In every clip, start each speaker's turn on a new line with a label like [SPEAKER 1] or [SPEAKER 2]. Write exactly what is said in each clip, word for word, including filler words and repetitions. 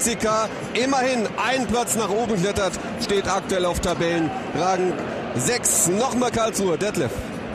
[SPEAKER 1] F C K immerhin einen Platz nach oben klettert, steht aktuell auf Tabellenrang sechs. Nochmal Karlsruhe, Detlef.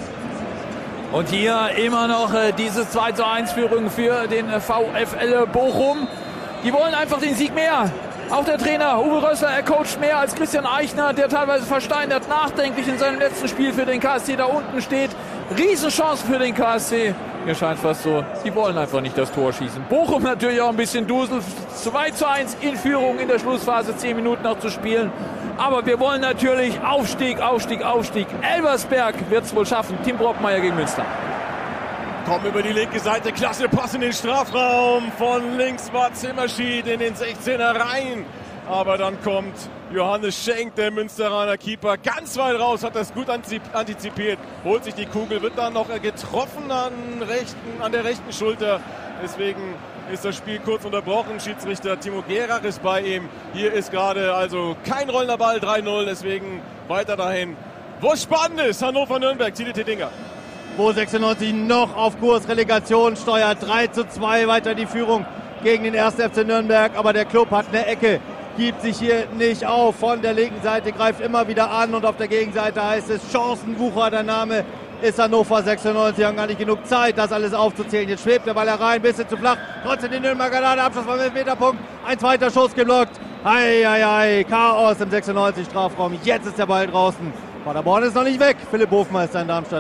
[SPEAKER 2] Und hier immer noch äh, diese zwei zu eins Führung für den äh, VfL Bochum. Die wollen einfach den Sieg mehr. Auch der Trainer Uwe Rössler, er coacht mehr als Christian Eichner, der teilweise versteinert nachdenklich in seinem letzten Spiel für den K S C da unten steht. Riesenchance für den K S C. Mir scheint fast so, die wollen einfach nicht das Tor schießen. Bochum natürlich auch ein bisschen Dusel. zwei zu eins in Führung in der Schlussphase, zehn Minuten noch zu spielen. Aber wir wollen natürlich Aufstieg, Aufstieg, Aufstieg. Elversberg wird es wohl schaffen. Tim Brockmeier gegen Münster.
[SPEAKER 3] Kommen über die linke Seite, klasse Pass in den Strafraum. Von links war Zimmerschied in den sechzehner rein. Aber dann kommt Johannes Schenk, der Münsteraner Keeper, ganz weit raus, hat das gut antizipiert, holt sich die Kugel, wird dann noch getroffen an, rechten, an der rechten Schulter. Deswegen ist das Spiel kurz unterbrochen. Schiedsrichter Timo Gerach ist bei ihm. Hier ist gerade also kein rollender Ball, drei null, deswegen weiter dahin. Wo es spannend ist, Hannover-Nürnberg, Tide Tedinga.
[SPEAKER 4] Wo sechsundneunzig noch auf Kurs, Relegation steuert, drei zu zwei weiter die Führung gegen den ersten F C Nürnberg, aber der Club hat eine Ecke, gibt sich hier nicht auf, von der linken Seite greift immer wieder an und auf der Gegenseite heißt es Chancenwucher, der Name ist Hannover sechsundneunzig, haben gar nicht genug Zeit, das alles aufzuzählen. Jetzt schwebt der Ball herein, ein bisschen zu flach, trotzdem die Nürnberger da, der Abschluss beim Elfmeterpunkt, ein zweiter Schuss geblockt, hei, hei, hei, Chaos im sechsundneunzig Strafraum, jetzt ist der Ball draußen. Paderborn ist noch nicht weg, Philipp Hofmeister in Darmstadt.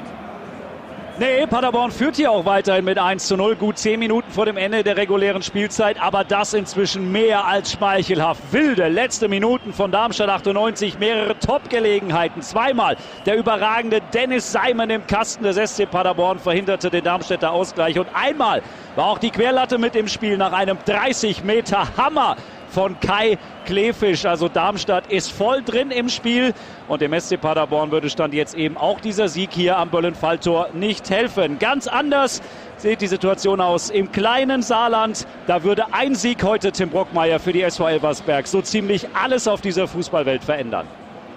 [SPEAKER 5] Nee, Paderborn führt hier auch weiterhin mit eins zu null. Gut zehn Minuten vor dem Ende der regulären Spielzeit. Aber das inzwischen mehr als schmeichelhaft. Wilde letzte Minuten von Darmstadt achtundneunzig. Mehrere Top-Gelegenheiten. Zweimal der überragende Dennis Seimen im Kasten des S C Paderborn verhinderte den Darmstädter Ausgleich. Und einmal war auch die Querlatte mit im Spiel nach einem dreißig Meter Hammer von Kai Kleefisch. Also Darmstadt ist voll drin im Spiel und dem S C Paderborn würde Stand jetzt eben auch dieser Sieg hier am Böllenfalltor nicht helfen. Ganz anders sieht die Situation aus im kleinen Saarland. Da würde ein Sieg heute, Tim Brockmeier, für die S V Elversberg so ziemlich alles auf dieser Fußballwelt verändern.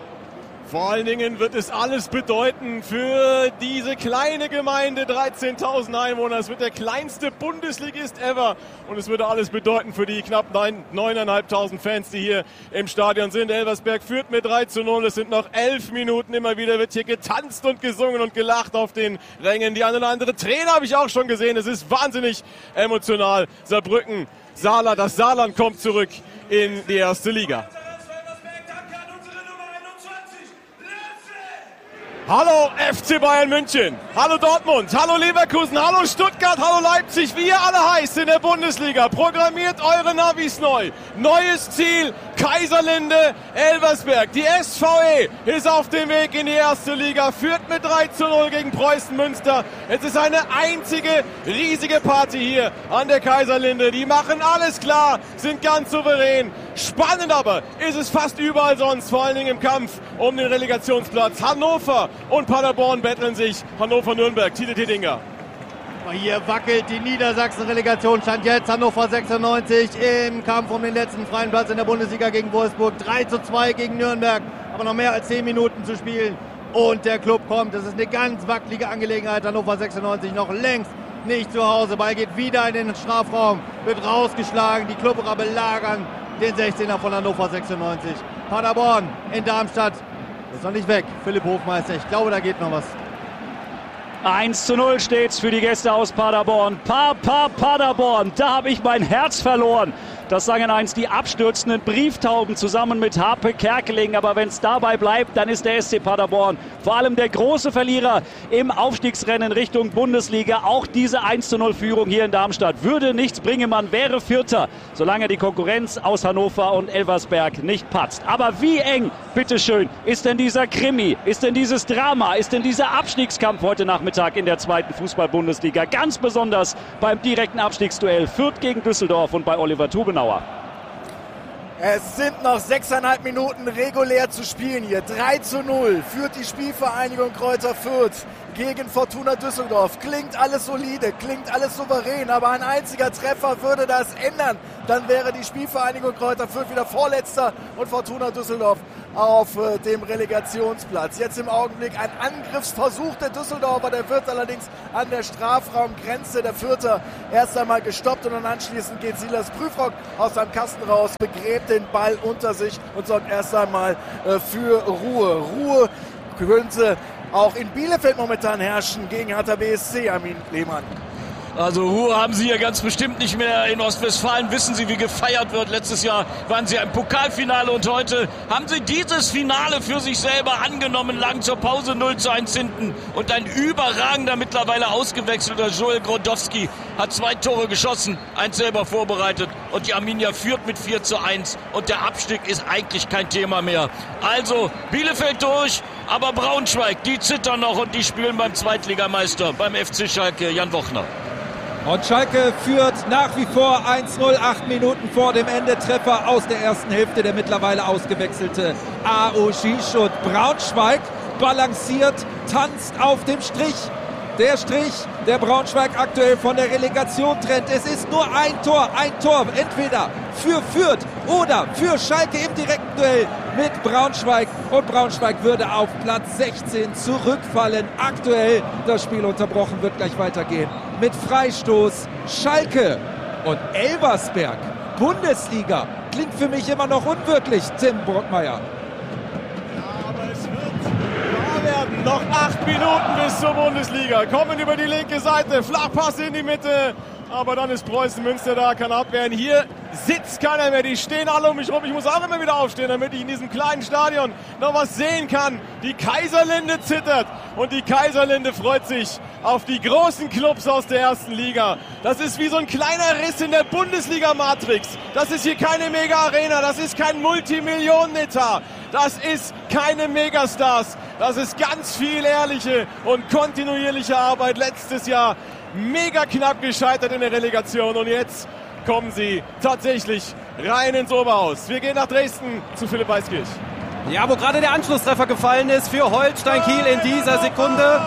[SPEAKER 3] Vor allen Dingen wird es alles bedeuten für diese kleine Gemeinde, dreizehntausend Einwohner. Es wird der kleinste Bundesligist ever und es würde alles bedeuten für die knapp neuntausendfünfhundert Fans, die hier im Stadion sind. Elversberg führt mit drei zu null. Es sind noch elf Minuten. Immer wieder wird hier getanzt und gesungen und gelacht auf den Rängen. Die eine oder andere Träne habe ich auch schon gesehen. Es ist wahnsinnig emotional. Saarbrücken, Saarland, das Saarland kommt zurück in die erste Liga. Hallo F C Bayern München, hallo Dortmund, hallo Leverkusen, hallo Stuttgart, hallo Leipzig, wie ihr alle heißt in der Bundesliga. Programmiert eure Navis neu. Neues Ziel, Kaiserlinde, Elversberg. Die S V E ist auf dem Weg in die erste Liga, führt mit drei zu null gegen Preußen Münster. Es ist eine einzige riesige Party hier an der Kaiserlinde. Die machen alles klar, sind ganz souverän. Spannend aber ist es fast überall sonst, vor allen Dingen im Kampf um den Relegationsplatz. Hannover und Paderborn betteln sich. Hannover-Nürnberg, Tide Tedinga.
[SPEAKER 4] Hier wackelt die Niedersachsen-Relegation, stand jetzt Hannover sechsundneunzig im Kampf um den letzten freien Platz in der Bundesliga gegen Wolfsburg. drei zu zwei gegen Nürnberg, aber noch mehr als zehn Minuten zu spielen. Und der Club kommt, das ist eine ganz wackelige Angelegenheit. Hannover sechsundneunzig noch längst nicht zu Hause. Ball geht wieder in den Strafraum, wird rausgeschlagen. Die Klubberer belagern den sechzehner von Hannover sechsundneunzig. Paderborn in Darmstadt ist noch nicht weg. Philipp Hofmeister, ich glaube, da geht noch was.
[SPEAKER 5] eins zu null steht's für die Gäste aus Paderborn. Pa, pa, Paderborn, da habe ich mein Herz verloren. Das sagen einst die abstürzenden Brieftauben zusammen mit Harpe Kerkeling. Aber wenn es dabei bleibt, dann ist der S C Paderborn vor allem der große Verlierer im Aufstiegsrennen Richtung Bundesliga. Auch diese eins zu null Führung hier in Darmstadt würde nichts bringen. Man wäre Vierter, solange die Konkurrenz aus Hannover und Elversberg nicht patzt. Aber wie eng, bitteschön, ist denn dieser Krimi, ist denn dieses Drama, ist denn dieser Abstiegskampf heute Nachmittag in der zweiten Fußball-Bundesliga? Ganz besonders beim direkten Abstiegsduell Fürth gegen Düsseldorf und bei Oliver Tubenauer.
[SPEAKER 6] Es sind noch sechseinhalb Minuten regulär zu spielen hier. drei zu null führt die Spielvereinigung Kräuter Fürth gegen Fortuna Düsseldorf. Klingt alles solide, klingt alles souverän, aber ein einziger Treffer würde das ändern. Dann wäre die Spielvereinigung Kräuter Fürth wieder Vorletzter und Fortuna Düsseldorf auf äh, dem Relegationsplatz. Jetzt im Augenblick ein Angriffsversuch der Düsseldorfer, der wird allerdings an der Strafraumgrenze der Fürther erst einmal gestoppt und dann anschließend geht Silas Prüfrock aus seinem Kasten raus, begräbt den Ball unter sich und sorgt erst einmal äh, für Ruhe. Ruhe könnte auch in Bielefeld momentan herrschen gegen Hertha B S C, Armin Lehmann.
[SPEAKER 7] Also Ruhe haben sie ja ganz bestimmt nicht mehr. In Ostwestfalen wissen sie, wie gefeiert wird. Letztes Jahr waren sie im Pokalfinale und heute haben sie dieses Finale für sich selber angenommen, lagen zur Pause null zu eins hinten. Und ein überragender, mittlerweile ausgewechselter Joel Grodowski hat zwei Tore geschossen, eins selber vorbereitet. Und die Arminia führt mit vier zu eins. Und der Abstieg ist eigentlich kein Thema mehr. Also Bielefeld durch, aber Braunschweig, die zittern noch und die spielen beim Zweitligameister, beim F C Schalke, Jan Wochner.
[SPEAKER 8] Und Schalke führt nach wie vor eins null, acht Minuten vor dem Ende. Treffer aus der ersten Hälfte, der mittlerweile ausgewechselte Aoshish. Und Braunschweig balanciert, tanzt auf dem Strich. Der Strich, der Braunschweig aktuell von der Relegation trennt. Es ist nur ein Tor, ein Tor, entweder für Fürth oder für Schalke im direkten Duell mit Braunschweig. Und Braunschweig würde auf Platz sechzehn zurückfallen. Aktuell das Spiel unterbrochen, wird gleich weitergehen mit Freistoß Schalke und Elversberg. Bundesliga klingt für mich immer noch unwirklich, Tim Brockmeier.
[SPEAKER 3] Werden. Noch acht Minuten bis zur Bundesliga. Kommen über die linke Seite. Flachpass in die Mitte. Aber dann ist Preußen Münster da, kann abwehren. Hier sitzt keiner mehr. Die stehen alle um mich rum. Ich muss auch immer wieder aufstehen, damit ich in diesem kleinen Stadion noch was sehen kann. Die Kaiserlinde zittert. Und die Kaiserlinde freut sich auf die großen Clubs aus der ersten Liga. Das ist wie so ein kleiner Riss in der Bundesliga-Matrix. Das ist hier keine Mega-Arena. Das ist kein Multimillionen-Etat. Das ist keine Megastars. Das ist ganz viel ehrliche und kontinuierliche Arbeit. Letztes Jahr mega knapp gescheitert in der Relegation. Und jetzt kommen sie tatsächlich rein ins Oberhaus. Wir gehen nach Dresden zu Philipp Weiskirch.
[SPEAKER 1] Ja, wo gerade der Anschlusstreffer gefallen ist für Holstein Kiel in dieser Sekunde.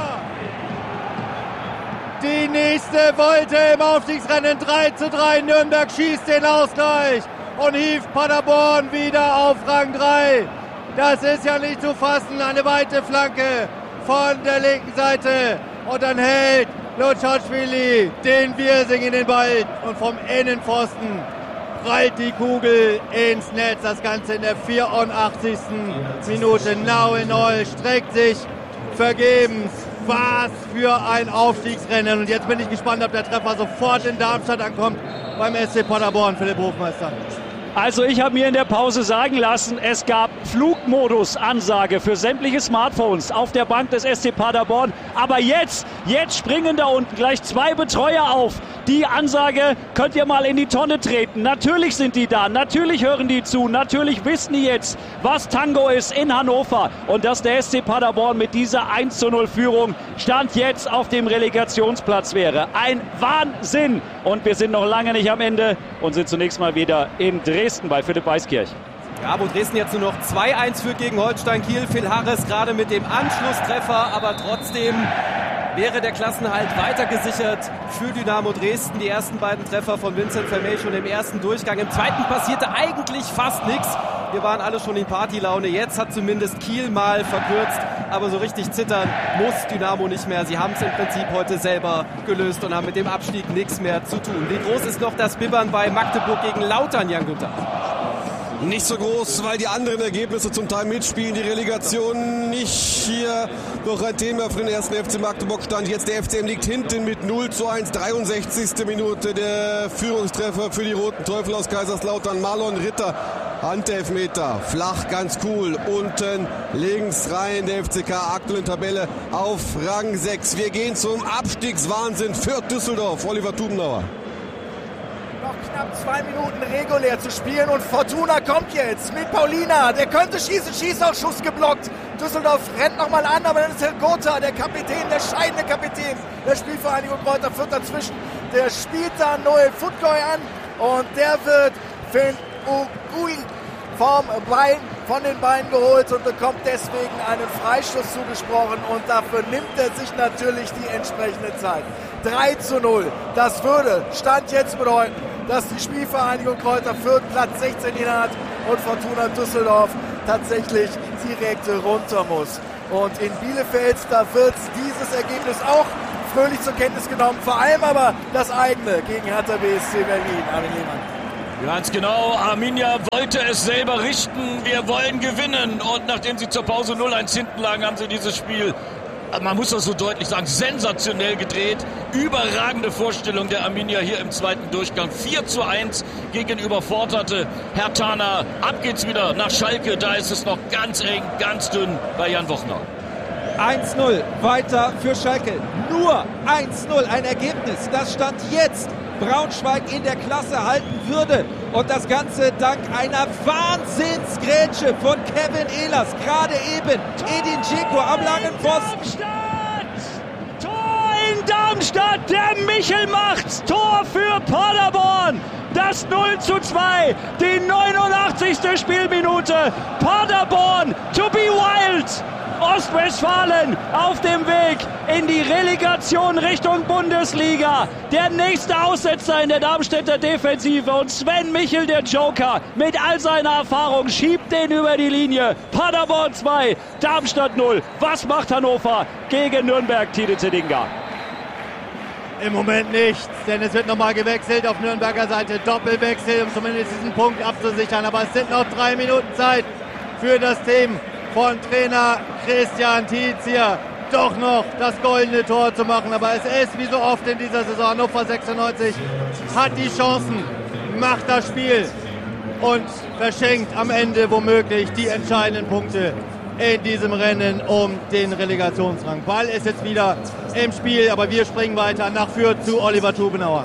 [SPEAKER 4] Die nächste Wolte im Aufstiegsrennen. drei zu drei. Nürnberg schießt den Ausgleich und hieft Paderborn wieder auf Rang drei. Das ist ja nicht zu fassen. Eine weite Flanke von der linken Seite. Und dann hält Lutschatschwili den Wirsing in den Ball. Und vom Innenpfosten prallt die Kugel ins Netz. Das Ganze in der vierundachtzigsten Minute. null null streckt sich vergebens. Was für ein Aufstiegsrennen. Und jetzt bin ich gespannt, ob der Treffer sofort in Darmstadt ankommt beim S C Paderborn, Philipp Hofmeister.
[SPEAKER 5] Also ich habe mir in der Pause sagen lassen, es gab Flugmodus-Ansage für sämtliche Smartphones auf der Bank des S C Paderborn. Aber jetzt, jetzt springen da unten gleich zwei Betreuer auf. Die Ansage könnt ihr mal in die Tonne treten. Natürlich sind die da, natürlich hören die zu, natürlich wissen die jetzt, was Tango ist in Hannover. Und dass der S C Paderborn mit dieser eins zu null Führung Stand jetzt auf dem Relegationsplatz wäre. Ein Wahnsinn! Und wir sind noch lange nicht am Ende und sind zunächst mal wieder in Dresden bei Philipp Weiskirch.
[SPEAKER 1] Ja, wo Dresden jetzt nur noch zwei eins führt gegen Holstein Kiel. Phil Harris gerade mit dem Anschlusstreffer, aber trotzdem wäre der Klassenhalt weiter gesichert für Dynamo Dresden. Die ersten beiden Treffer von Vincent Vermey schon im ersten Durchgang. Im zweiten passierte eigentlich fast nichts. Wir waren alle schon in Partylaune. Jetzt hat zumindest Kiel mal verkürzt. Aber so richtig zittern muss Dynamo nicht mehr. Sie haben es im Prinzip heute selber gelöst und haben mit dem Abstieg nichts mehr zu tun. Wie groß ist noch das Bibbern bei Magdeburg gegen Lautern, Jan Günther?
[SPEAKER 9] Nicht so groß, weil die anderen Ergebnisse zum Teil mitspielen. Die Relegation nicht hier noch ein Thema für den ersten F C Magdeburg stand. Jetzt der F C M liegt hinten mit null zu eins, dreiundsechzigste Minute. Der Führungstreffer für die Roten Teufel aus Kaiserslautern. Marlon Ritter, Handelfmeter, flach, ganz cool. Unten links rein der F C K, aktuelle Tabelle auf Rang sechs. Wir gehen zum Abstiegswahnsinn für Düsseldorf. Oliver Tubenauer.
[SPEAKER 6] Noch knapp zwei Minuten regulär zu spielen und Fortuna kommt jetzt mit Paulina. Der könnte schießen, Schießausschuss geblockt. Düsseldorf rennt nochmal an, aber dann ist Herr Gotha, der Kapitän, der scheidende Kapitän der Spielvereinigung Kräuter Fürth dazwischen. Der spielt da Noel Futgoy an und der wird Finn Ugui vom Bein von den Beinen geholt und bekommt deswegen einen Freistoß zugesprochen und dafür nimmt er sich natürlich die entsprechende Zeit. drei zu null. Das würde Stand jetzt bedeuten, dass die Spielvereinigung Kräuter Fürth Platz sechzehn innehat und Fortuna Düsseldorf tatsächlich direkt runter muss. Und in Bielefeld, da wird dieses Ergebnis auch fröhlich zur Kenntnis genommen, vor allem aber das eigene gegen Hertha B S C Berlin. Armin Lehmann.
[SPEAKER 7] Ganz genau, Arminia wollte es selber richten, wir wollen gewinnen und nachdem sie zur Pause null eins hinten lagen, haben sie dieses Spiel, man muss das so deutlich sagen, sensationell gedreht. Überragende Vorstellung der Arminia hier im zweiten Durchgang. vier zu eins gegen überforderte Herthaner. Ab geht's wieder nach Schalke, da ist es noch ganz eng, ganz dünn bei Jan Wochner.
[SPEAKER 8] eins null weiter für Schalke. Nur eins null, ein Ergebnis, das Stand jetzt Braunschweig in der Klasse halten würde. Und das Ganze dank einer Wahnsinnsgrätsche von Kevin Ehlers. Gerade eben Edin Dzeko am langen Pfosten.
[SPEAKER 5] Darmstadt! Tor in Darmstadt! Der Michel macht's! Tor für Paderborn! Das null zu zwei, die neunundachtzigste Spielminute. Paderborn to be wild! Ostwestfalen auf dem Weg in die Relegation Richtung Bundesliga. Der nächste Aussetzer in der Darmstädter Defensive und Sven Michel, der Joker, mit all seiner Erfahrung, schiebt den über die Linie. Paderborn zwei, Darmstadt null. Was macht Hannover gegen Nürnberg, Tide Zedinga?
[SPEAKER 4] Im Moment nichts, denn es wird nochmal gewechselt auf Nürnberger Seite. Doppelwechsel, um zumindest diesen Punkt abzusichern. Aber es sind noch drei Minuten Zeit für das Team von Trainer Christian Tietz hier doch noch das goldene Tor zu machen. Aber es ist wie so oft in dieser Saison, Hannover sechsundneunzig hat die Chancen, macht das Spiel und verschenkt am Ende womöglich die entscheidenden Punkte in diesem Rennen um den Relegationsrang. Ball ist jetzt wieder im Spiel, aber wir springen weiter nach Fürth zu Oliver Tubenauer.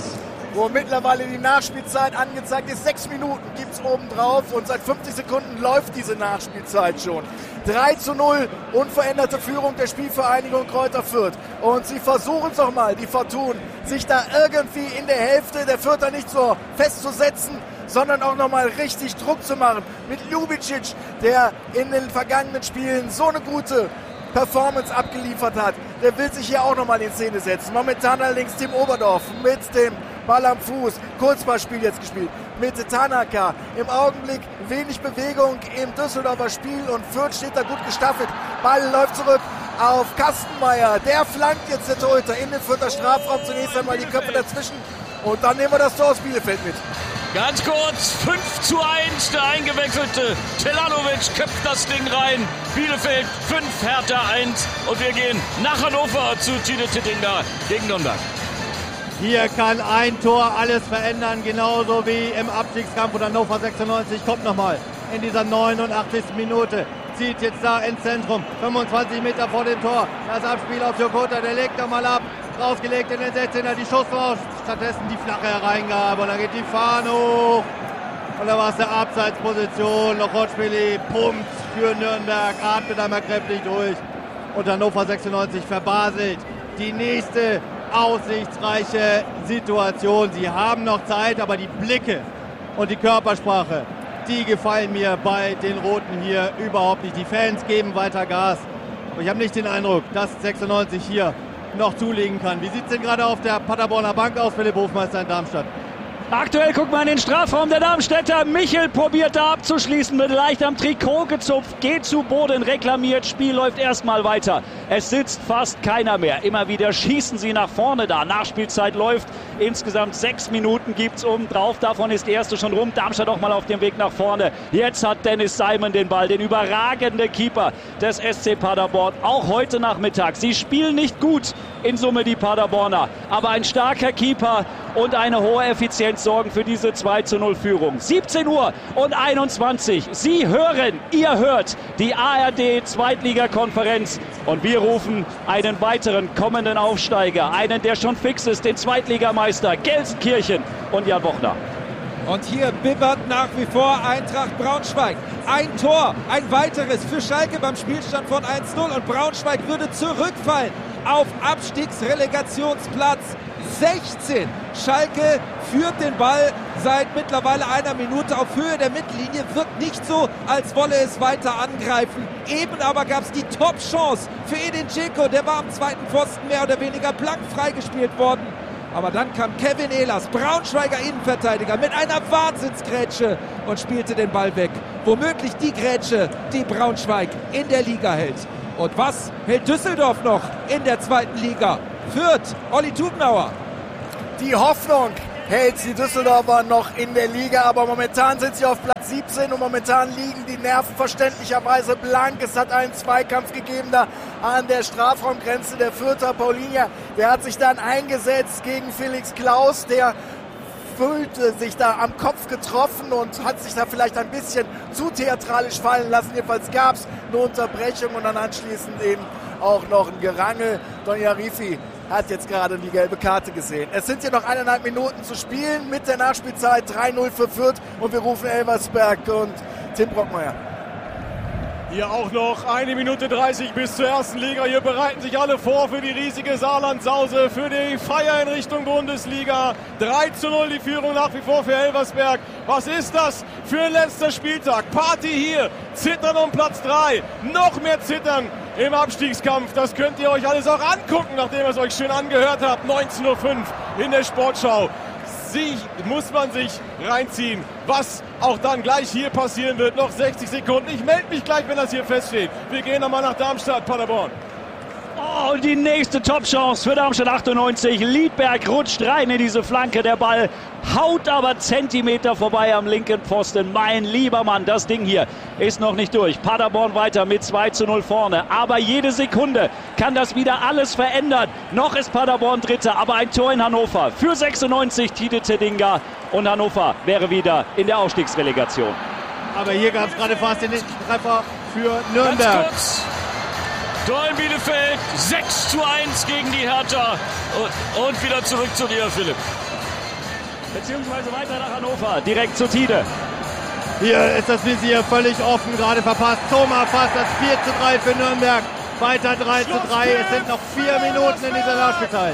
[SPEAKER 6] Wo mittlerweile die Nachspielzeit angezeigt ist. Sechs Minuten gibt es oben drauf und seit fünfzig Sekunden läuft diese Nachspielzeit schon. drei zu null, unveränderte Führung der Spielvereinigung Kräuter Fürth. Und sie versuchen es doch mal, die Fortun, sich da irgendwie in der Hälfte der Fürther nicht so festzusetzen, sondern auch nochmal richtig Druck zu machen. Mit Ljubicic, der in den vergangenen Spielen so eine gute Performance abgeliefert hat. Der will sich hier auch nochmal in Szene setzen. Momentan allerdings Tim Oberdorf mit dem Ball am Fuß. Kurzballspiel jetzt gespielt mit Tanaka. Im Augenblick wenig Bewegung im Düsseldorfer Spiel und Fürth steht da gut gestaffelt. Ball läuft zurück auf Kastenmeier. Der flankt jetzt der Torhüter in den Fürther Strafraum. Zunächst einmal die Köpfe dazwischen und dann nehmen wir das Tor aus Bielefeld mit.
[SPEAKER 7] Ganz kurz, fünf zu eins, der eingewechselte Telanovic köpft das Ding rein. Bielefeld fünf, Hertha eins und wir gehen nach Hannover zu Tide Zedinga gegen Nürnberg.
[SPEAKER 4] Hier kann ein Tor alles verändern, genauso wie im Abstiegskampf. Und Hannover sechsundneunzig kommt nochmal in dieser neunundachtzigsten Minute. Zieht jetzt da ins Zentrum, fünfundzwanzig Meter vor dem Tor. Das Abspiel auf Jokota, der legt nochmal ab. Rausgelegt in den sechzehner, die Schuss raus. Stattdessen die flache Hereingabe und dann geht die Fahne hoch. Und da war es eine Abseitsposition. Lochotschwili pumpt für Nürnberg, atmet einmal kräftig durch. Und Hannover sechsundneunzig verbaselt die nächste aussichtsreiche Situation. Sie haben noch Zeit, aber die Blicke und die Körpersprache, die gefallen mir bei den Roten hier überhaupt nicht. Die Fans geben weiter Gas. Aber ich habe nicht den Eindruck, dass sechsundneunzig hier noch zulegen kann. Wie sieht es denn gerade auf der Paderborner Bank aus, Philipp Hofmeister in Darmstadt?
[SPEAKER 5] Aktuell guckt man in den Strafraum der Darmstädter. Michel probiert da abzuschließen, mit leicht am Trikot gezupft, geht zu Boden, reklamiert, Spiel läuft erstmal weiter. Es sitzt fast keiner mehr. Immer wieder schießen sie nach vorne da. Nachspielzeit läuft. Insgesamt sechs Minuten gibt es oben drauf. Davon ist die erste schon rum. Darmstadt auch mal auf dem Weg nach vorne. Jetzt hat Dennis Simon den Ball, den überragenden Keeper des S C Paderborn. Auch heute Nachmittag. Sie spielen nicht gut in Summe, die Paderborner. Aber ein starker Keeper und eine hohe Effizienz sorgen für diese zwei zu null Führung. siebzehn Uhr und einundzwanzig. Sie hören, ihr hört die A R D Zweitligakonferenz und wir rufen einen weiteren kommenden Aufsteiger, einen, der schon fix ist, den Zweitligameister Gelsenkirchen und Jan Wochner.
[SPEAKER 8] Und hier bibbert nach wie vor Eintracht Braunschweig. Ein Tor, ein weiteres für Schalke beim Spielstand von eins null und Braunschweig würde zurückfallen auf Abstiegsrelegationsplatz sechzehn. Schalke führt den Ball seit mittlerweile einer Minute auf Höhe der Mittellinie. Wirkt nicht so, als wolle es weiter angreifen. Eben aber gab es die Top-Chance für Edin Dzeko. Der war am zweiten Pfosten mehr oder weniger blank freigespielt worden. Aber dann kam Kevin Ehlers, Braunschweiger Innenverteidiger, mit einer Wahnsinnsgrätsche und spielte den Ball weg. Womöglich die Grätsche, die Braunschweig in der Liga hält. Und was hält Düsseldorf noch in der zweiten Liga? Fürth, Olli Tubenauer.
[SPEAKER 6] Die Hoffnung hält die Düsseldorfer noch in der Liga, aber momentan sind sie auf Platz siebzehn und momentan liegen die Nerven verständlicherweise blank. Es hat einen Zweikampf gegeben da an der Strafraumgrenze. Der Fürther Paulinia, der hat sich dann eingesetzt gegen Felix Klaus, der fühlte sich da am Kopf getroffen und hat sich da vielleicht ein bisschen zu theatralisch fallen lassen. Jedenfalls gab es eine Unterbrechung und dann anschließend eben auch noch ein Gerangel. Donny Arifi hat jetzt gerade die gelbe Karte gesehen. Es sind hier noch eineinhalb Minuten zu spielen mit der Nachspielzeit. drei null für Fürth und wir rufen Elversberg und Tim Brockmeier.
[SPEAKER 3] Hier auch noch eine Minute dreißig bis zur ersten Liga. Hier bereiten sich alle vor für die riesige Saarland-Sause, für die Feier in Richtung Bundesliga. drei zu null die Führung nach wie vor für Elversberg. Was ist das für ein letzter Spieltag? Party hier, Zittern um Platz drei, noch mehr Zittern im Abstiegskampf. Das könnt ihr euch alles auch angucken, nachdem ihr es euch schön angehört habt. neunzehn Uhr fünf in der Sportschau. Sie muss man sich reinziehen, was auch dann gleich hier passieren wird. Noch sechzig Sekunden. Ich melde mich gleich, wenn das hier feststeht. Wir gehen nochmal nach Darmstadt, Paderborn.
[SPEAKER 5] Oh, und die nächste Top-Chance für Darmstadt achtundneunzig. Liedberg rutscht rein in diese Flanke. Der Ball haut aber Zentimeter vorbei am linken Pfosten. Mein lieber Mann, das Ding hier ist noch nicht durch. Paderborn weiter mit zwei zu null vorne. Aber jede Sekunde kann das wieder alles verändern. Noch ist Paderborn Dritter, aber ein Tor in Hannover. Für sechsundneunzig Tide Tedinga. Und Hannover wäre wieder in der Aufstiegsrelegation.
[SPEAKER 4] Aber hier gab es gerade fast den nächsten Treffer für Nürnberg.
[SPEAKER 7] Ganz kurz. Tor in Bielefeld, sechs zu eins gegen die Hertha. Und, und wieder zurück zu dir, Philipp.
[SPEAKER 5] Beziehungsweise weiter nach Hannover, direkt zu Tide.
[SPEAKER 4] Hier ist das Visier völlig offen, gerade verpasst. Thomas fast das vier zu drei für Nürnberg. Weiter drei zu drei, es sind noch vier Minuten in dieser Nachspielzeit.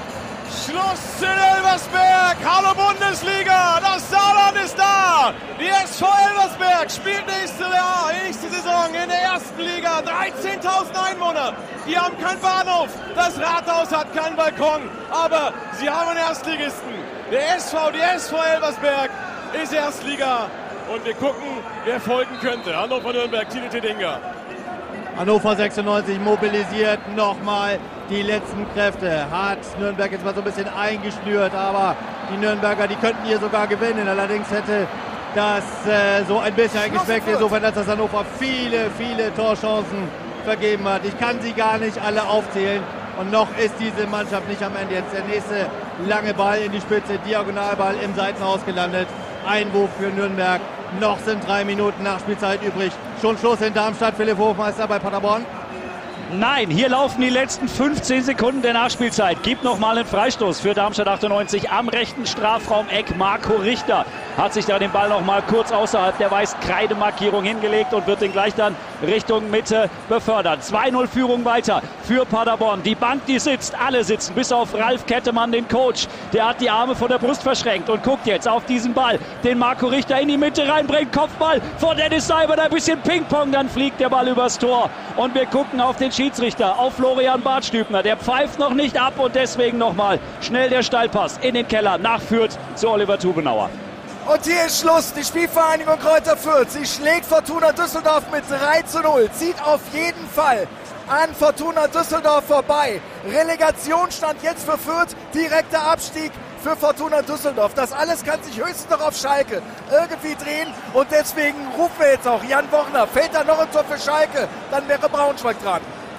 [SPEAKER 3] Schluss in Elversberg. Hallo Bundesliga, das Saarland ist da. Die S V Elversberg spielt nächste, Jahr, nächste Saison in der ersten Liga. dreizehntausend Einwohner. Die haben keinen Bahnhof. Das Rathaus hat keinen Balkon. Aber sie haben einen Erstligisten. Der S V, die S V Elversberg ist Erstliga. Und wir gucken, wer folgen könnte. Hannover Nürnberg, Tide Tedinga.
[SPEAKER 4] Hannover sechsundneunzig mobilisiert nochmal die letzten Kräfte. Hat Nürnberg jetzt mal so ein bisschen eingeschnürt, aber die Nürnberger, die könnten hier sogar gewinnen. Allerdings hätte das äh, so ein bisschen eingeschmeckt, insofern, dass das Hannover viele, viele Torchancen vergeben hat. Ich kann sie gar nicht alle aufzählen. Und noch ist diese Mannschaft nicht am Ende. Jetzt der nächste lange Ball in die Spitze, Diagonalball im Seitenhaus gelandet. Einwurf für Nürnberg. Noch sind drei Minuten Nachspielzeit übrig. Schon Schluss in Darmstadt. Philipp Hofmeister bei Paderborn.
[SPEAKER 5] Nein, hier laufen die letzten fünfzehn Sekunden der Nachspielzeit. Gibt nochmal einen Freistoß für Darmstadt achtundneunzig am rechten Strafraum-Eck. Marco Richter hat sich da den Ball noch mal kurz außerhalb der weißen Kreidemarkierung hingelegt und wird den gleich dann Richtung Mitte befördert. zwei null Führung weiter für Paderborn. Die Bank, die sitzt, alle sitzen, bis auf Ralf Kettemann, den Coach. Der hat die Arme vor der Brust verschränkt und guckt jetzt auf diesen Ball, den Marco Richter in die Mitte reinbringt. Kopfball vor Dennis Seibert, ein bisschen Ping-Pong, dann fliegt der Ball übers Tor. Und wir gucken auf den Schiedsrichter, auf Florian Bartstübner. Der pfeift noch nicht ab und deswegen nochmal schnell der Steilpass in den Keller nach Fürth zu Oliver Tubenauer.
[SPEAKER 6] Und hier ist Schluss. Die Spielvereinigung Kräuter Fürth, sie schlägt Fortuna Düsseldorf mit drei zu null. Zieht auf jeden Fall an Fortuna Düsseldorf vorbei. Relegation stand jetzt für Fürth, direkter Abstieg für Fortuna Düsseldorf. Das alles kann sich höchstens noch auf Schalke irgendwie drehen. Und deswegen rufen wir jetzt auch Jan Wochner. Fällt da noch ein Tor für Schalke, dann wäre Braunschweig dran.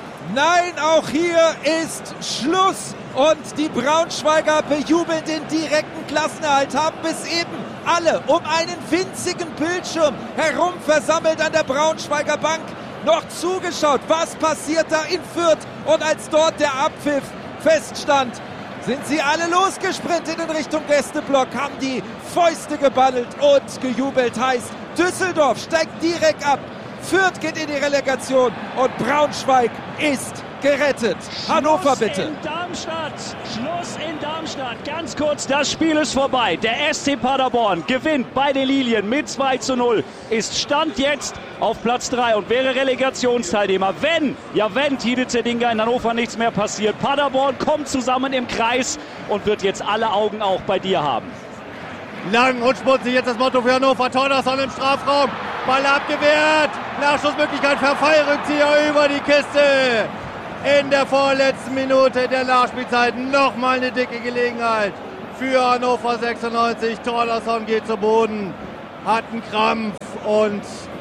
[SPEAKER 8] Nein, auch hier ist Schluss. Und die Braunschweiger bejubeln den direkten Klassenerhalt, haben bis eben alle um einen winzigen Bildschirm herum versammelt an der Braunschweiger Bank noch zugeschaut. Was passiert da in Fürth? Und als dort der Abpfiff feststand, sind sie alle losgesprintet in Richtung Gästeblock, haben die Fäuste geballelt und gejubelt. Heißt, Düsseldorf steigt direkt ab. Fürth geht in die Relegation und Braunschweig ist gerettet. Hannover bitte.
[SPEAKER 5] Schluss in Darmstadt. Schluss in Darmstadt. Ganz kurz, das Spiel ist vorbei. Der S C Paderborn gewinnt bei den Lilien mit zwei zu null. Ist Stand jetzt auf Platz drei und wäre Relegationsteilnehmer. Wenn, ja wenn, Tide Zedinga in Hannover nichts mehr passiert. Paderborn kommt zusammen im Kreis und wird jetzt alle Augen auch bei dir haben.
[SPEAKER 4] Lang und schmutzig jetzt das Motto für Hannover. Torderson im Strafraum. Ball abgewehrt. Nachschussmöglichkeit für Fallrückzieher über die Kiste. In der vorletzten Minute der Nachspielzeit nochmal eine dicke Gelegenheit für Hannover sechsundneunzig. Torderson geht zu Boden, hat einen Krampf und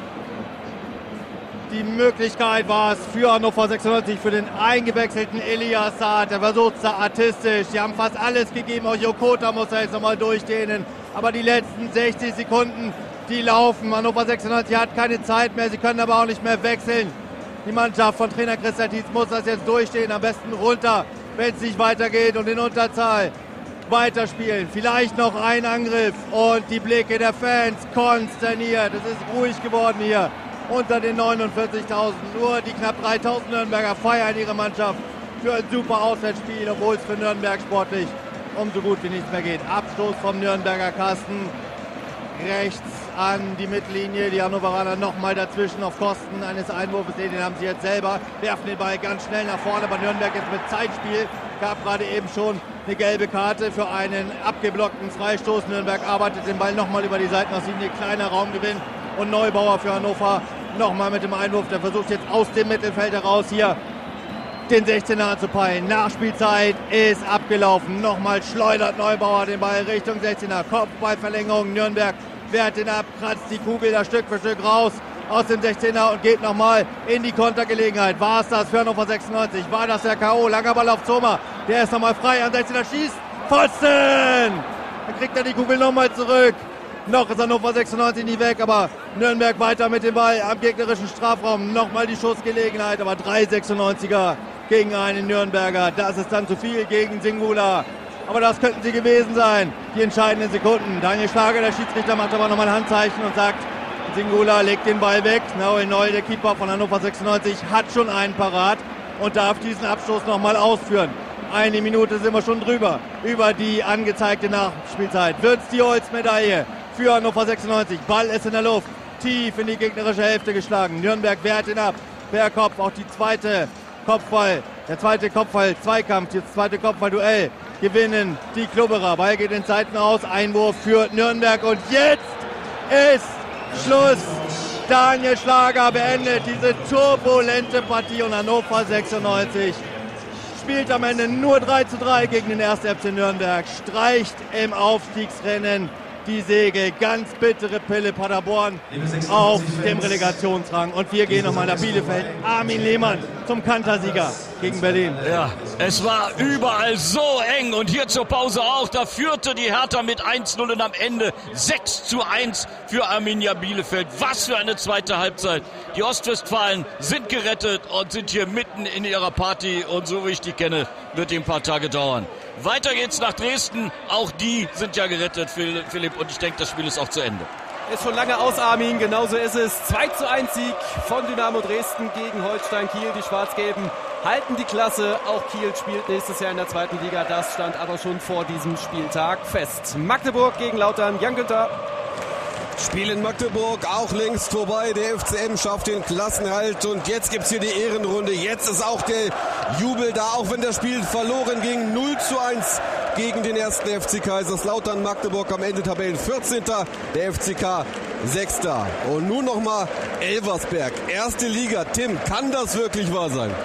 [SPEAKER 4] die Möglichkeit war es für Hannover sechsundneunzig, für den eingewechselten Elias Saad. Der versucht es artistisch. Die haben fast alles gegeben. Auch Jokota muss er jetzt nochmal durchdehnen. Aber die letzten sechzig Sekunden, die laufen. Hannover sechsundneunzig hat keine Zeit mehr. Sie können aber auch nicht mehr wechseln. Die Mannschaft von Trainer Christian Tietz muss das jetzt durchstehen. Am besten runter, wenn es nicht weitergeht und in Unterzahl weiterspielen. Vielleicht noch ein Angriff und die Blicke der Fans konsterniert. Es ist ruhig geworden hier unter den neunundvierzigtausend. Nur die knapp dreitausend Nürnberger feiern ihre Mannschaft für ein super Auswärtsspiel, obwohl es für Nürnberg sportlich um so gut wie nichts mehr geht. Abstoß vom Nürnberger Kasten. Rechts an die Mittellinie. Die Hannoveraner nochmal dazwischen auf Kosten eines Einwurfs. Den haben sie jetzt selber. Werfen den Ball ganz schnell nach vorne. Aber Nürnberg jetzt mit Zeitspiel. Gab gerade eben schon eine gelbe Karte für einen abgeblockten Freistoß. Nürnberg arbeitet den Ball nochmal über die Seitenauslinie. Kleiner Raumgewinn. Und Neubauer für Hannover nochmal mit dem Einwurf. Der versucht jetzt aus dem Mittelfeld heraus hier den sechzehner anzupeilen. Nachspielzeit ist abgelaufen. Nochmal schleudert Neubauer den Ball Richtung sechzehner. Kopfballverlängerung. Nürnberg wehrt ihn ab, kratzt die Kugel da Stück für Stück raus aus dem sechzehner und geht nochmal in die Kontergelegenheit. War es das für Hannover sechsundneunzig? War das der K O? Langer Ball auf Zoma. Der ist nochmal frei. An sechzehner schießt. Pfosten! Dann kriegt er die Kugel nochmal zurück. Noch ist Hannover sechsundneunzig nicht weg, aber Nürnberg weiter mit dem Ball am gegnerischen Strafraum. Nochmal die Schussgelegenheit, aber drei sechsundneunziger gegen einen Nürnberger. Das ist dann zu viel gegen Singula. Aber das könnten sie gewesen sein, die entscheidenden Sekunden. Daniel Schlager, der Schiedsrichter, macht aber nochmal ein Handzeichen und sagt, Singula legt den Ball weg. Nahuel Neu, der Keeper von Hannover sechsundneunzig, hat schon einen parat und darf diesen Abstoß nochmal ausführen. Eine Minute sind wir schon drüber, über die angezeigte Nachspielzeit. Wird's die Holzmedaille für Hannover sechsundneunzig. Ball ist in der Luft, tief in die gegnerische Hälfte geschlagen. Nürnberg wehrt ihn ab, per Kopf, auch die zweite Kopfball, der zweite Kopfball, Zweikampf, das zweite Kopfballduell gewinnen die Klubberer. Ball geht in Zeiten aus, Einwurf für Nürnberg und jetzt ist Schluss. Daniel Schlager beendet diese turbulente Partie und Hannover sechsundneunzig spielt am Ende nur drei zu drei gegen den ersten F C Nürnberg, streicht im Aufstiegsrennen die Segel. Ganz bittere Pille Paderborn auf dem Relegationsrang. Und wir gehen nochmal nach Bielefeld. Armin Lehmann zum Kantersieger gegen Berlin.
[SPEAKER 7] Ja, es war überall so eng und hier zur Pause auch. Da führte die Hertha mit eins null und am Ende sechs zu eins für Arminia Bielefeld. Was für eine zweite Halbzeit. Die Ostwestfalen sind gerettet und sind hier mitten in ihrer Party. Und so wie ich die kenne, wird die ein paar Tage dauern. Weiter geht's nach Dresden. Auch die sind ja gerettet, Philipp. Und ich denke, das Spiel ist auch zu Ende.
[SPEAKER 1] Ist schon lange aus, Armin. Genauso ist es. zwei zu eins Sieg von Dynamo Dresden gegen Holstein Kiel. Die Schwarz-Gelben halten die Klasse. Auch Kiel spielt nächstes Jahr in der zweiten Liga. Das stand aber schon vor diesem Spieltag fest. Magdeburg gegen Lautern. Jan Günther.
[SPEAKER 9] Spiel in Magdeburg auch längst vorbei. Der F C M schafft den Klassenerhalt und jetzt gibt's hier die Ehrenrunde. Jetzt ist auch der Jubel da, auch wenn das Spiel verloren ging. null zu eins gegen den ersten F C Kaiserslautern. Magdeburg am Ende Tabellen vierzehnter Der F C K sechster Und nun nochmal Elversberg. Erste Liga. Tim, kann das wirklich wahr sein?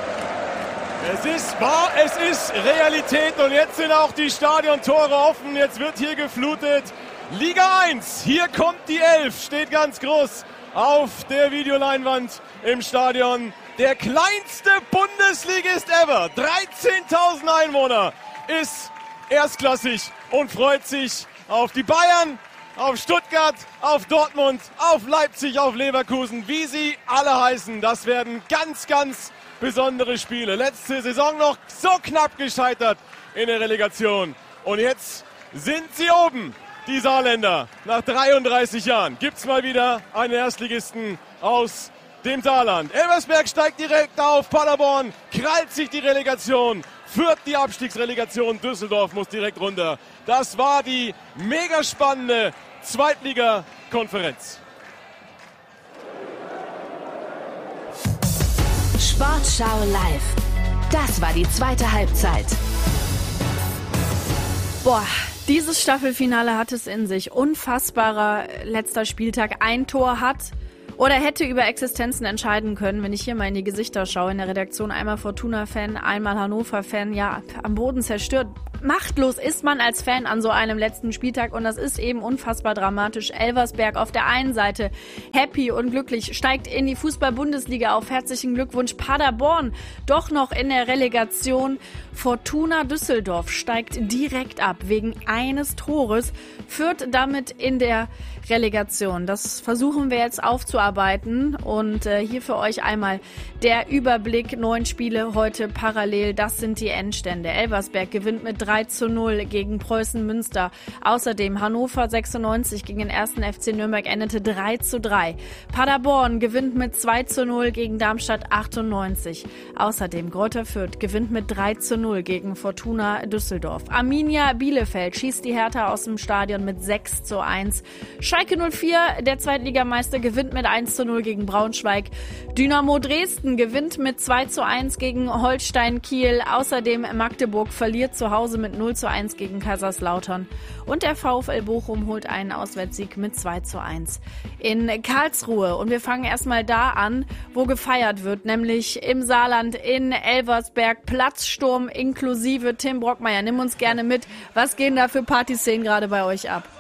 [SPEAKER 3] Es ist wahr, es ist Realität und jetzt sind auch die Stadiontore offen. Jetzt wird hier geflutet. Liga eins, hier kommt die Elf, steht ganz groß auf der Videoleinwand im Stadion. Der kleinste Bundesligist ever, dreizehntausend Einwohner, ist erstklassig und freut sich auf die Bayern, auf Stuttgart, auf Dortmund, auf Leipzig, auf Leverkusen, wie sie alle heißen. Das werden ganz, ganz besondere Spiele. Letzte Saison noch so knapp gescheitert in der Relegation. Und jetzt sind sie oben. Die Saarländer, nach dreiunddreißig Jahren, gibt's mal wieder einen Erstligisten aus dem Saarland. Elversberg steigt direkt auf, Paderborn krallt sich die Relegation, führt die Abstiegsrelegation, Düsseldorf muss direkt runter. Das war die mega spannende Zweitliga-Konferenz.
[SPEAKER 10] Sportschau live. Das war die zweite Halbzeit.
[SPEAKER 11] Boah, dieses Staffelfinale hat es in sich. Unfassbarer letzter Spieltag. Ein Tor hat oder hätte über Existenzen entscheiden können, wenn ich hier mal in die Gesichter schaue. In der Redaktion einmal Fortuna-Fan, einmal Hannover-Fan. Ja, am Boden zerstört. Machtlos ist man als Fan an so einem letzten Spieltag und das ist eben unfassbar dramatisch. Elversberg auf der einen Seite happy und glücklich, steigt in die Fußball-Bundesliga auf. Herzlichen Glückwunsch. Paderborn doch noch in der Relegation. Fortuna Düsseldorf steigt direkt ab wegen eines Tores, führt damit in der Relegation. Das versuchen wir jetzt aufzuarbeiten und äh, hier für euch einmal der Überblick. Neun Spiele heute parallel, das sind die Endstände. Elversberg gewinnt mit drei zu null gegen Preußen Münster. Außerdem Hannover sechsundneunzig gegen den ersten F C Nürnberg endete drei zu drei. Paderborn gewinnt mit zwei zu null gegen Darmstadt achtundneunzig. Außerdem Greuther Fürth gewinnt mit drei zu null gegen Fortuna Düsseldorf. Arminia Bielefeld schießt die Hertha aus dem Stadion mit sechs zu eins. Schalke null vier, der Zweitligameister, gewinnt mit eins zu null gegen Braunschweig. Dynamo Dresden gewinnt mit zwei zu eins gegen Holstein Kiel. Außerdem Magdeburg verliert zu Hause mit null zu eins gegen Kaiserslautern. Und der VfL Bochum holt einen Auswärtssieg mit zwei zu eins in Karlsruhe. Und wir fangen erstmal da an, wo gefeiert wird, nämlich im Saarland in Elversberg. Platzsturm inklusive Tim Brockmeier. Nimm uns gerne mit. Was gehen da für Partyszenen gerade bei euch ab?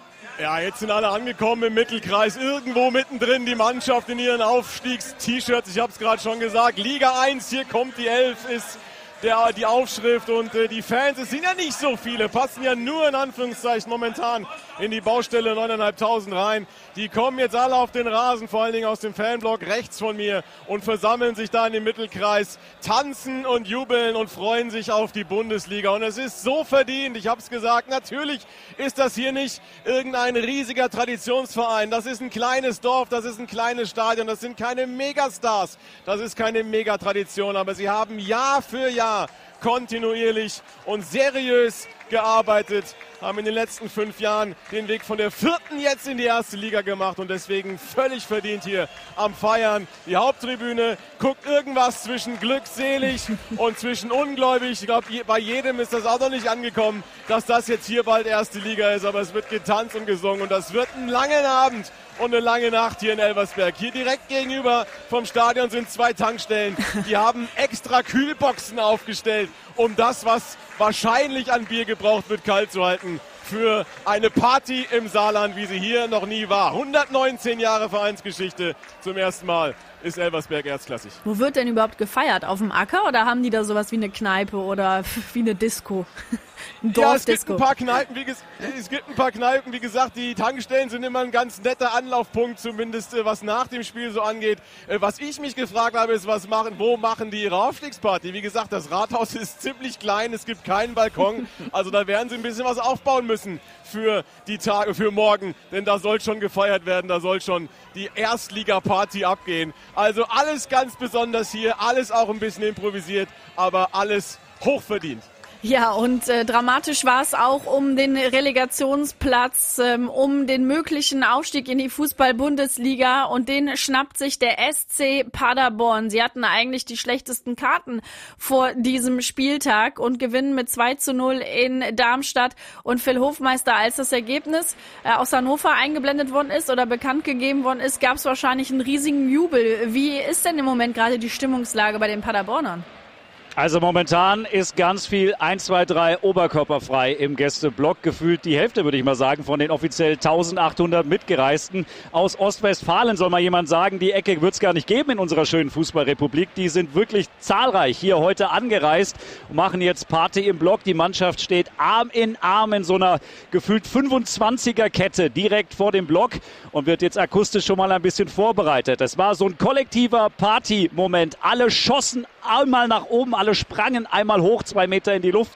[SPEAKER 3] Ja, jetzt sind alle angekommen im Mittelkreis. Irgendwo mittendrin die Mannschaft in ihren Aufstiegs-T-Shirts. Ich habe es gerade schon gesagt. Liga eins, hier kommt die Elf, ist der, die Aufschrift. Und äh, die Fans, es sind ja nicht so viele, passen ja nur in Anführungszeichen momentan in die Baustelle neuntausendfünfhundert rein. Die kommen jetzt alle auf den Rasen, vor allen Dingen aus dem Fanblock rechts von mir und versammeln sich da in dem Mittelkreis, tanzen und jubeln und freuen sich auf die Bundesliga. Und es ist so verdient, ich habe es gesagt, natürlich ist das hier nicht irgendein riesiger Traditionsverein. Das ist ein kleines Dorf, das ist ein kleines Stadion, das sind keine Megastars, das ist keine Megatradition, aber sie haben Jahr für Jahr kontinuierlich und seriös gearbeitet, haben in den letzten fünf Jahren den Weg von der vierten jetzt in die erste Liga gemacht und deswegen völlig verdient hier am Feiern. Die Haupttribüne guckt irgendwas zwischen glückselig und zwischen ungläubig. Ich glaube, bei jedem ist das auch noch nicht angekommen, dass das jetzt hier bald erste Liga ist, aber es wird getanzt und gesungen und das wird ein langer Abend und eine lange Nacht hier in Elversberg. Hier direkt gegenüber vom Stadion sind zwei Tankstellen. Die haben extra Kühlboxen aufgestellt, um das, was wahrscheinlich an Bier gebraucht wird, kalt zu halten. Für eine Party im Saarland, wie sie hier noch nie war. hundertneunzehn Jahre Vereinsgeschichte. Zum ersten Mal ist Elversberg erstklassig.
[SPEAKER 11] Wo wird denn überhaupt gefeiert? Auf dem Acker oder haben die da sowas wie eine Kneipe oder wie eine Disco? Ein
[SPEAKER 3] ja, es gibt ein paar Kneipen, wie ges- es gibt ein paar Kneipen, wie gesagt, die Tankstellen sind immer ein ganz netter Anlaufpunkt, zumindest äh, was nach dem Spiel so angeht. Äh, was ich mich gefragt habe, ist, was machen, wo machen die ihre Aufstiegsparty? Wie gesagt, das Rathaus ist ziemlich klein, es gibt keinen Balkon, also da werden sie ein bisschen was aufbauen müssen für die Tage, für morgen, denn da soll schon gefeiert werden, da soll schon die Erstliga-Party abgehen. Also alles ganz besonders hier, alles auch ein bisschen improvisiert, aber alles hochverdient.
[SPEAKER 11] Ja, und äh, dramatisch war es auch um den Relegationsplatz, ähm, um den möglichen Aufstieg in die Fußball-Bundesliga und den schnappt sich der S C Paderborn. Sie hatten eigentlich die schlechtesten Karten vor diesem Spieltag und gewinnen mit zwei zu null in Darmstadt. Und Phil Hofmeister, als das Ergebnis äh, aus Hannover eingeblendet worden ist oder bekannt gegeben worden ist, gab es wahrscheinlich einen riesigen Jubel. Wie ist denn im Moment gerade die Stimmungslage bei den Paderbornern?
[SPEAKER 5] Also momentan ist ganz viel eins, zwei, drei oberkörperfrei im Gästeblock. Gefühlt die Hälfte, würde ich mal sagen, von den offiziell eintausendachthundert Mitgereisten. Aus Ostwestfalen soll mal jemand sagen, die Ecke wird es gar nicht geben in unserer schönen Fußballrepublik. Die sind wirklich zahlreich hier heute angereist und machen jetzt Party im Block. Die Mannschaft steht Arm in Arm in so einer gefühlt fünfundzwanziger-Kette direkt vor dem Block und wird jetzt akustisch schon mal ein bisschen vorbereitet. Das war so ein kollektiver Party-Moment. Alle schossen einmal nach oben, alle sprangen einmal hoch, zwei Meter in die Luft.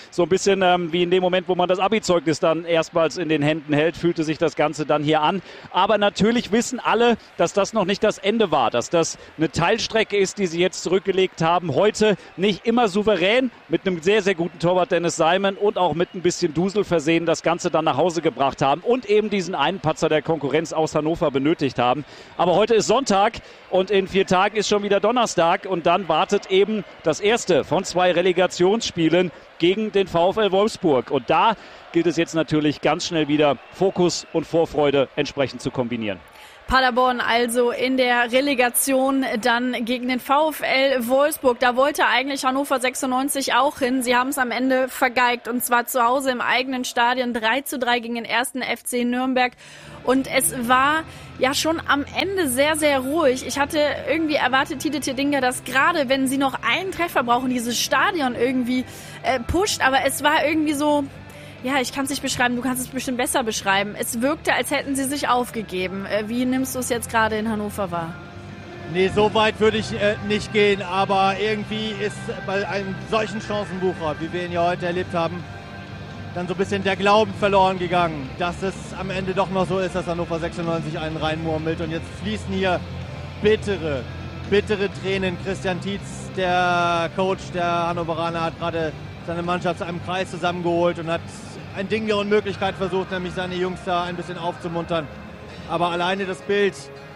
[SPEAKER 5] so ein bisschen ähm, wie in dem Moment, wo man das Abi-Zeugnis dann erstmals in den Händen hält, fühlte sich das Ganze dann hier an. Aber natürlich wissen alle, dass das noch nicht das Ende war, dass das eine Teilstrecke ist, die sie jetzt zurückgelegt haben. Heute nicht immer souverän, mit einem sehr, sehr guten Torwart Dennis Simon und auch mit ein bisschen Dusel versehen das Ganze dann nach Hause gebracht haben und eben diesen einen Patzer der Konkurrenz aus Hannover benötigt haben. Aber heute ist Sonntag und in vier Tagen ist schon wieder Donnerstag und dann wartet eben das erste von zwei Relegationsspielen gegen den VfL Wolfsburg. Und da gilt es jetzt natürlich ganz schnell wieder Fokus und Vorfreude entsprechend zu kombinieren.
[SPEAKER 11] Paderborn also in der Relegation dann gegen den VfL Wolfsburg. Da wollte eigentlich Hannover sechsundneunzig auch hin. Sie haben es am Ende vergeigt und zwar zu Hause im eigenen Stadion drei zu drei gegen den ersten F C Nürnberg. Und es war ja schon am Ende sehr, sehr ruhig. Ich hatte irgendwie erwartet, Tite Tedinga, dass gerade wenn sie noch einen Treffer brauchen, dieses Stadion irgendwie äh, pusht. Aber es war irgendwie so... Ja, ich kann es nicht beschreiben, du kannst es bestimmt besser beschreiben. Es wirkte, als hätten sie sich aufgegeben. Wie nimmst du es jetzt gerade in Hannover wahr?
[SPEAKER 4] Nee, so weit würde ich äh, nicht gehen, aber irgendwie ist bei einem solchen Chancenbucher, wie wir ihn ja heute erlebt haben, dann so ein bisschen der Glauben verloren gegangen, dass es am Ende doch noch so ist, dass Hannover sechsundneunzig einen reinmurmelt. Und jetzt fließen hier bittere, bittere Tränen. Christian Tietz, der Coach der Hannoveraner, hat gerade seine Mannschaft zu einem Kreis zusammengeholt und hat ein Ding der Unmöglichkeit versucht, nämlich seine Jungs da ein bisschen aufzumuntern. Aber alleine das Bild,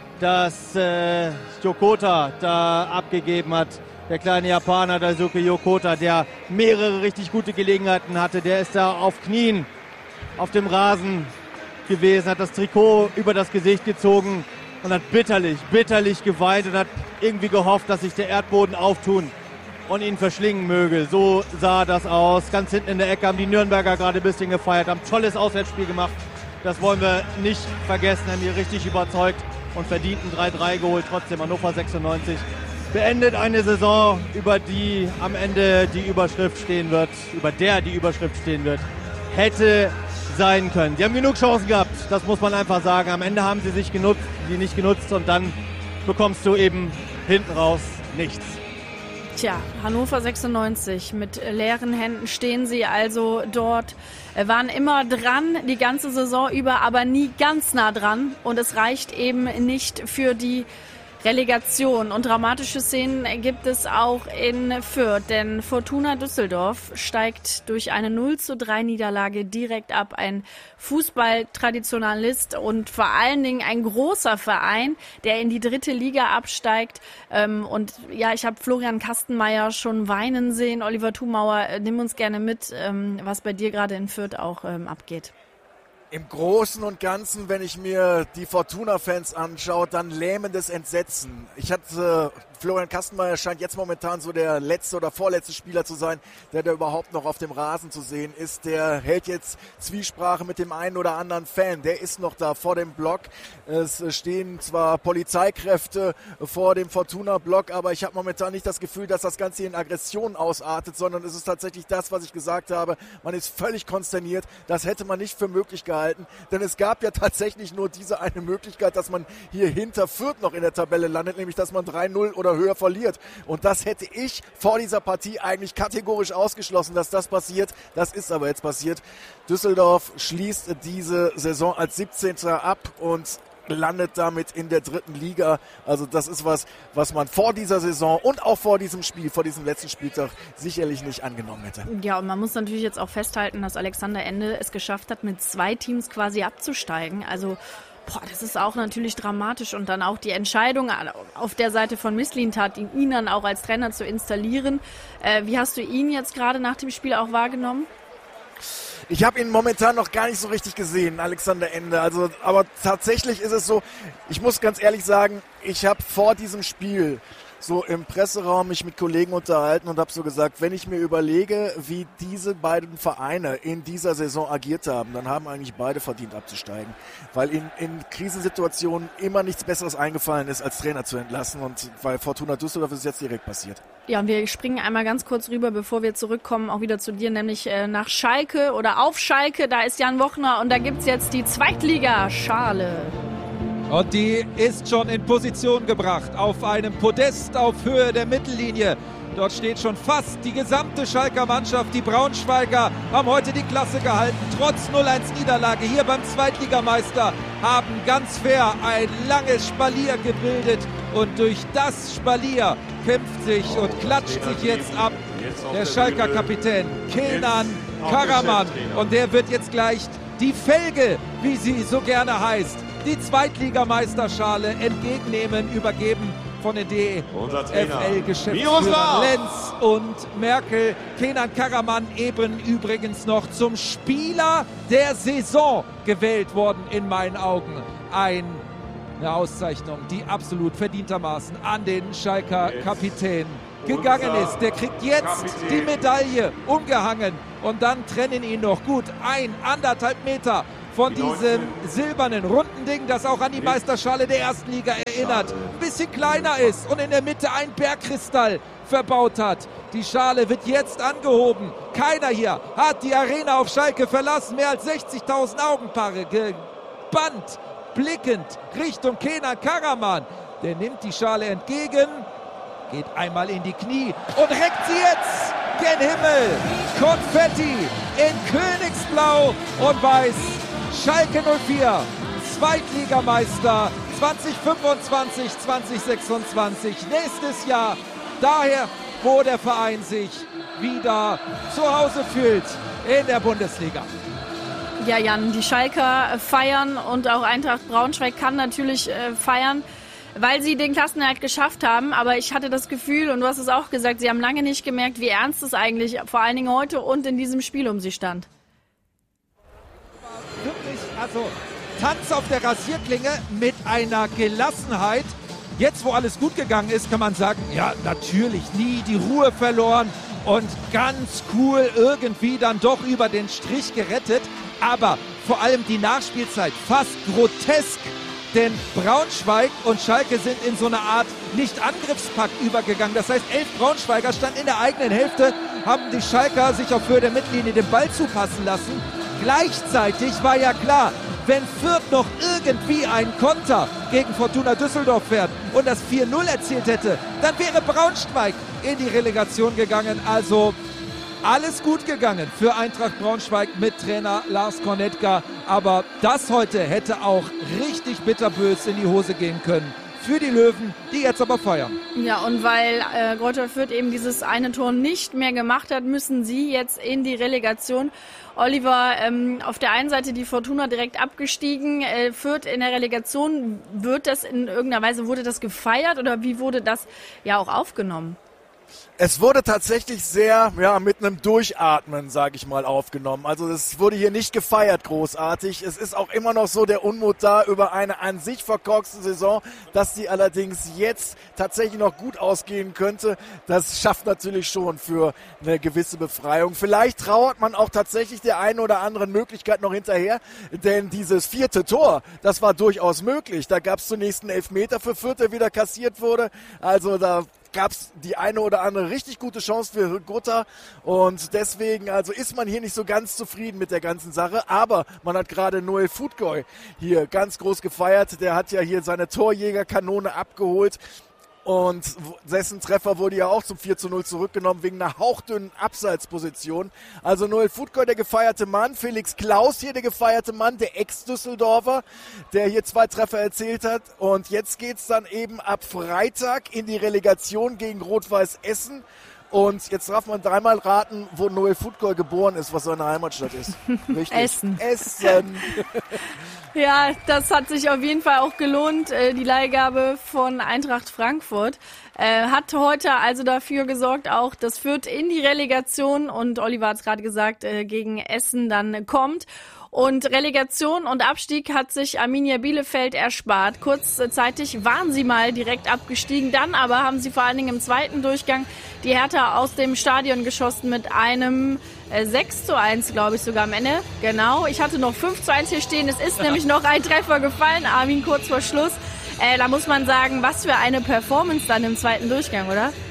[SPEAKER 4] das äh, Yokota da abgegeben hat, der kleine Japaner Daisuke Yokota, der mehrere richtig gute Gelegenheiten hatte, der ist da auf Knien auf dem Rasen gewesen, hat das Trikot über das Gesicht gezogen und hat bitterlich, bitterlich geweint und hat irgendwie gehofft, dass sich der Erdboden auftun und ihn verschlingen möge. So sah das aus. Ganz hinten in der Ecke haben die Nürnberger gerade ein bisschen gefeiert, haben ein tolles Auswärtsspiel gemacht. Das wollen wir nicht vergessen, haben hier richtig überzeugt und verdienten drei drei geholt. Trotzdem Hannover sechsundneunzig beendet eine Saison, über die am Ende die Überschrift stehen wird, über der die Überschrift stehen wird, hätte sein können. Sie haben genug Chancen gehabt, das muss man einfach sagen. Am Ende haben sie sich genutzt, die nicht genutzt und dann bekommst du eben hinten raus nichts.
[SPEAKER 11] Tja, Hannover sechsundneunzig, mit leeren Händen stehen sie also dort, waren immer dran, die ganze Saison über, aber nie ganz nah dran. Und es reicht eben nicht für die Relegation. Und dramatische Szenen gibt es auch in Fürth, denn Fortuna Düsseldorf steigt durch eine null zu drei Niederlage direkt ab. Ein Fußballtraditionalist und vor allen Dingen ein großer Verein, der in die dritte Liga absteigt. Und ja, ich habe Florian Kastenmeier schon weinen sehen. Oliver Thumauer, nimm uns gerne mit, was bei dir gerade in Fürth auch abgeht.
[SPEAKER 6] Im Großen und Ganzen, wenn ich mir die Fortuna-Fans anschaue, dann lähmendes Entsetzen. Ich hatte, Florian Kastenmeier scheint jetzt momentan so der letzte oder vorletzte Spieler zu sein, der da überhaupt noch auf dem Rasen zu sehen ist. Der hält jetzt Zwiesprache mit dem einen oder anderen Fan. Der ist noch da vor dem Block. Es stehen zwar Polizeikräfte vor dem Fortuna-Block, aber ich habe momentan nicht das Gefühl, dass das Ganze in Aggression ausartet, sondern es ist tatsächlich das, was ich gesagt habe. Man ist völlig konsterniert. Das hätte man nicht für möglich gehalten. Denn es gab ja tatsächlich nur diese eine Möglichkeit, dass man hier hinter Fürth noch in der Tabelle landet, nämlich dass man drei null oder höher verliert. Und das hätte ich vor dieser Partie eigentlich kategorisch ausgeschlossen, dass das passiert. Das ist aber jetzt passiert. Düsseldorf schließt diese Saison als siebzehnter ab und landet damit in der dritten Liga. Also das ist was, was man vor dieser Saison und auch vor diesem Spiel, vor diesem letzten Spieltag sicherlich nicht angenommen hätte.
[SPEAKER 11] Ja, und man muss natürlich jetzt auch festhalten, dass Alexander Ende es geschafft hat, mit zwei Teams quasi abzusteigen. Also boah, das ist auch natürlich dramatisch. Und dann auch die Entscheidung auf der Seite von Mislintat, ihn, ihn dann auch als Trainer zu installieren. Äh, wie hast du ihn jetzt gerade nach dem Spiel auch wahrgenommen?
[SPEAKER 6] Ich habe ihn momentan noch gar nicht so richtig gesehen, Alexander Ende. Also, aber tatsächlich ist es so, ich muss ganz ehrlich sagen, ich habe vor diesem Spiel so im Presseraum mich mit Kollegen unterhalten und habe so gesagt, wenn ich mir überlege, wie diese beiden Vereine in dieser Saison agiert haben, dann haben eigentlich beide verdient abzusteigen, weil in, in Krisensituationen immer nichts Besseres eingefallen ist, als Trainer zu entlassen, und bei Fortuna Düsseldorf ist es jetzt direkt passiert.
[SPEAKER 11] Ja, und wir springen einmal ganz kurz rüber, bevor wir zurückkommen, auch wieder zu dir, nämlich äh, nach Schalke oder auf Schalke. Da ist Jan Wochner und da gibt's jetzt die Zweitliga-Schale.
[SPEAKER 8] Und die ist schon in Position gebracht auf einem Podest auf Höhe der Mittellinie. Dort steht schon fast die gesamte Schalker Mannschaft. Die Braunschweiger haben heute die Klasse gehalten. Trotz null eins Niederlage hier beim Zweitligameister haben ganz fair ein langes Spalier gebildet. Und durch das Spalier kämpft sich und klatscht sich jetzt ab der Schalker Kapitän Kenan Karaman. Und der wird jetzt gleich die Felge, wie sie so gerne heißt, die Zweitligameisterschale entgegennehmen, übergeben von den D F L-Geschäftsführern Lenz und Merkel. Kenan Karaman eben übrigens noch zum Spieler der Saison gewählt worden, in meinen Augen. Ein, eine Auszeichnung, die absolut verdientermaßen an den Schalker Kapitän gegangen ist. Der kriegt jetzt die Medaille umgehangen und dann trennen ihn noch gut ein, anderthalb Meter von diesem silbernen runden Ding, das auch an die Meisterschale der ersten Liga erinnert. Ein bisschen kleiner ist und in der Mitte ein Bergkristall verbaut hat. Die Schale wird jetzt angehoben. Keiner hier hat die Arena auf Schalke verlassen. Mehr als sechzigtausend Augenpaare gebannt, blickend Richtung Kenan Karaman. Der nimmt die Schale entgegen, geht einmal in die Knie und reckt sie jetzt gen Himmel. Konfetti in Königsblau und Weiß. Schalke null vier, Zweitligameister zwanzig fünfundzwanzig, zwanzig sechsundzwanzig. Nächstes Jahr, daher, wo der Verein sich wieder zu Hause fühlt in der Bundesliga.
[SPEAKER 11] Ja, Jan, die Schalker feiern und auch Eintracht Braunschweig kann natürlich äh, feiern, weil sie den Klassenerhalt geschafft haben. Aber ich hatte das Gefühl, und du hast es auch gesagt, sie haben lange nicht gemerkt, wie ernst es eigentlich vor allen Dingen heute und in diesem Spiel um sie stand.
[SPEAKER 8] Wirklich, also Tanz auf der Rasierklinge mit einer Gelassenheit. Jetzt, wo alles gut gegangen ist, kann man sagen, ja, natürlich nie die Ruhe verloren und ganz cool irgendwie dann doch über den Strich gerettet. Aber vor allem die Nachspielzeit fast grotesk, denn Braunschweig und Schalke sind in so eine Art Nicht-Angriffspakt übergegangen. Das heißt, elf Braunschweiger standen in der eigenen Hälfte, haben die Schalker sich auf Höhe der Mittellinie den Ball zupassen lassen. Gleichzeitig war ja klar, wenn Fürth noch irgendwie einen Konter gegen Fortuna Düsseldorf fährt und das vier null erzielt hätte, dann wäre Braunschweig in die Relegation gegangen. Also alles gut gegangen für Eintracht Braunschweig mit Trainer Lars Kornetka. Aber das heute hätte auch richtig bitterbös in die Hose gehen können für die Löwen, die jetzt aber feiern.
[SPEAKER 11] Ja, und weil äh, Greuther Fürth eben dieses eine Tor nicht mehr gemacht hat, müssen sie jetzt in die Relegation. Oliver, ähm, auf der einen Seite die Fortuna direkt abgestiegen, äh, Fürth in der Relegation. Wird das in irgendeiner Weise, wurde das gefeiert oder wie wurde das ja auch aufgenommen?
[SPEAKER 6] Es wurde tatsächlich sehr, ja, mit einem Durchatmen, sage ich mal, aufgenommen. Also es wurde hier nicht gefeiert großartig. Es ist auch immer noch so der Unmut da über eine an sich verkorkste Saison, dass die allerdings jetzt tatsächlich noch gut ausgehen könnte. Das schafft natürlich schon für eine gewisse Befreiung. Vielleicht trauert man auch tatsächlich der einen oder anderen Möglichkeit noch hinterher, denn dieses vierte Tor, das war durchaus möglich. Da gab es zunächst einen Elfmeter für Fürth, der wieder kassiert wurde. Also da gab es die eine oder andere richtig gute Chance für Gutta und deswegen also ist man hier nicht so ganz zufrieden mit der ganzen Sache, aber man hat gerade Noel Futgoy hier ganz groß gefeiert, der hat ja hier seine Torjägerkanone abgeholt und dessen Treffer wurde ja auch zum vier zu null zurückgenommen wegen einer hauchdünnen Abseitsposition. Also Noel Futgoy, der gefeierte Mann, Felix Klaus hier, der gefeierte Mann, der Ex-Düsseldorfer, der hier zwei Treffer erzielt hat. Und jetzt geht's dann eben ab Freitag in die Relegation gegen Rot-Weiß Essen. Und jetzt darf man dreimal raten, wo Noel Futgoy geboren ist, was seine Heimatstadt ist. Richtig.
[SPEAKER 11] Essen.
[SPEAKER 6] Essen.
[SPEAKER 11] Ja, das hat sich auf jeden Fall auch gelohnt, die Leihgabe von Eintracht Frankfurt. Äh, hat heute also dafür gesorgt, auch dass Fürth in die Relegation und Oliver hat es gerade gesagt, äh, gegen Essen dann kommt. Und Relegation und Abstieg hat sich Arminia Bielefeld erspart. Kurzzeitig waren sie mal direkt abgestiegen, dann aber haben sie vor allen Dingen im zweiten Durchgang die Hertha aus dem Stadion geschossen mit einem äh, sechs zu eins, glaube ich sogar am Ende. Genau, ich hatte noch fünf zu eins hier stehen. Es ist nämlich noch ein Treffer gefallen, Armin, kurz vor Schluss. Äh, da muss man sagen, was für eine Performance dann im zweiten Durchgang, oder?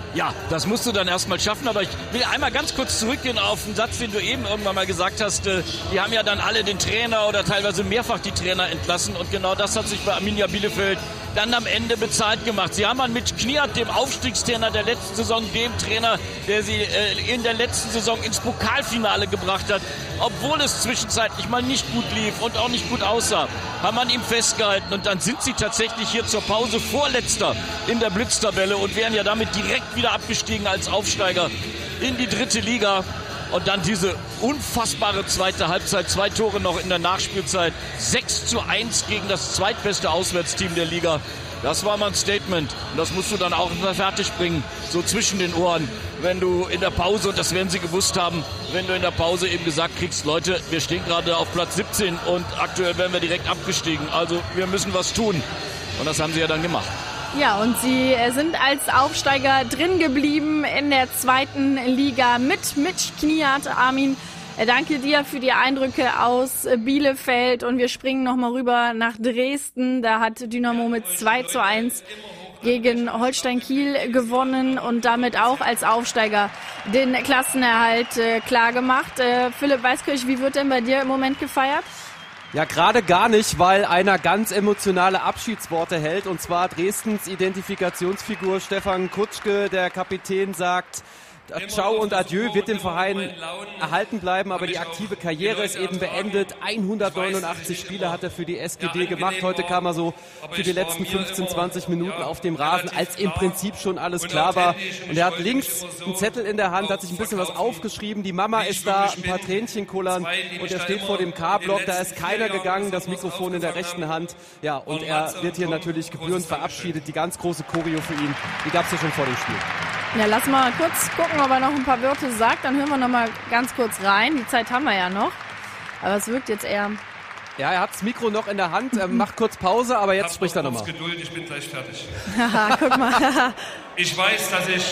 [SPEAKER 7] Ja, das musst du dann erstmal schaffen, aber ich will einmal ganz kurz zurückgehen auf einen Satz, den du eben irgendwann mal gesagt hast. Äh, die haben ja dann alle den Trainer oder teilweise mehrfach die Trainer entlassen und genau das hat sich bei Arminia Bielefeld dann am Ende bezahlt gemacht. Sie haben an Mitch Kniat, dem Aufstiegstrainer der letzten Saison, dem Trainer, der sie äh, in der letzten Saison ins Pokalfinale gebracht hat, obwohl es zwischenzeitlich mal nicht gut lief und auch nicht gut aussah, haben an ihm festgehalten und dann sind sie tatsächlich hier zur Pause Vorletzter in der Blitztabelle und wären ja damit direkt wieder abgestiegen als Aufsteiger in die dritte Liga. Und dann diese unfassbare zweite Halbzeit, zwei Tore noch in der Nachspielzeit, sechs zu eins gegen das zweitbeste Auswärtsteam der Liga. Das war mal ein Statement und das musst du dann auch fertig bringen, so zwischen den Ohren, wenn du in der Pause, und das werden sie gewusst haben, wenn du in der Pause eben gesagt kriegst, Leute, wir stehen gerade auf Platz siebzehn und aktuell werden wir direkt abgestiegen, also wir müssen was tun. Und das haben sie ja dann gemacht.
[SPEAKER 11] Ja, und sie sind als Aufsteiger drin geblieben in der zweiten Liga mit Mitch Kniat. Armin, danke dir für die Eindrücke aus Bielefeld und wir springen nochmal rüber nach Dresden. Da hat Dynamo mit zwei zu eins gegen Holstein Kiel gewonnen und damit auch als Aufsteiger den Klassenerhalt äh, klar gemacht. Äh, Philipp Weiskirch, wie wird denn bei dir im Moment gefeiert?
[SPEAKER 1] Ja, gerade gar nicht, weil einer ganz emotionale Abschiedsworte hält, und zwar Dresdens Identifikationsfigur Stefan Kutschke. Der Kapitän sagt, Ciao und Adieu, wird dem Verein erhalten bleiben, aber die aktive Karriere ist eben beendet. hundertneunundachtzig Spiele hat er für die S G D gemacht. Heute kam er so für die letzten fünfzehn, zwanzig Minuten auf dem Rasen, als im Prinzip schon alles klar war. Und er hat links einen Zettel in der Hand, hat sich ein bisschen was aufgeschrieben. Die Mama ist da, ein paar Tränchen kullern und er steht vor dem K-Block. Da ist keiner gegangen, das Mikrofon in der rechten Hand. Ja, und er wird hier natürlich gebührend verabschiedet. Die ganz große Choreo für ihn, die gab es ja schon vor dem Spiel.
[SPEAKER 11] Ja, lass mal kurz gucken, ob er noch ein paar Wörter sagt. Dann hören wir noch mal ganz kurz rein. Die Zeit haben wir ja noch. Aber es wirkt jetzt eher...
[SPEAKER 1] Ja, er hat das Mikro noch in der Hand. Er macht kurz Pause, aber jetzt spricht er nochmal.
[SPEAKER 12] Geduld, ich bin gleich fertig.
[SPEAKER 11] Haha, guck mal.
[SPEAKER 12] Ich weiß, dass ich